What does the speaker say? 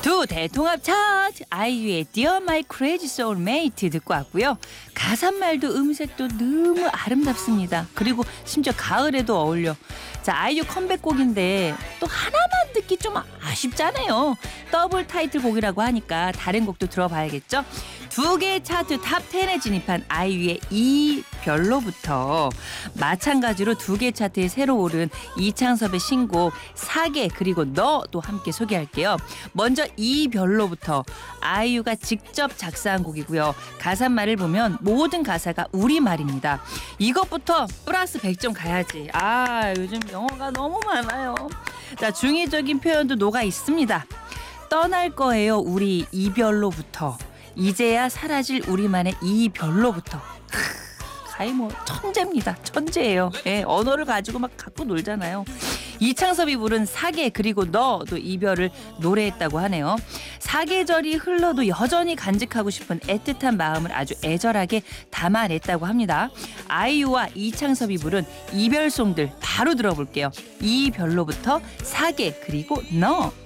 두 대통합 차트 아이유의 Dear My Crazy Soulmate 듣고 왔고요. 가사말도 음색도 너무 아름답습니다. 그리고 심지어 가을에도 어울려. 자, 아이유 컴백곡인데 또 하나만 듣기 좀 아쉽잖아요. 더블 타이틀곡이라고 하니까 다른 곡도 들어봐야겠죠. 두 개의 차트 탑 10에 진입한 아이유의 이별로부터 마찬가지로 두 개 차트에 새로 오른 이창섭의 신곡 사계 그리고 너도 함께 소개할게요. 먼저 이별로부터 아이유가 직접 작사한 곡이고요. 가사말을 보면 모든 가사가 우리말입니다. 이것부터 플러스 100점 가야지. 요즘 영어가 너무 많아요. 자, 중의적인 표현도 녹아 있습니다. 떠날 거예요 우리 이별로부터. 이제야 사라질 우리만의 이별로부터. 가히 뭐 천재입니다. 천재예요. 예, 언어를 가지고 막 갖고 놀잖아요. 이창섭이 부른 사계 그리고 너도 이별을 노래했다고 하네요. 사계절이 흘러도 여전히 간직하고 싶은 애틋한 마음을 아주 애절하게 담아냈다고 합니다. 아이유와 이창섭이 부른 이별송들 바로 들어볼게요. 이별로부터 사계 그리고 너.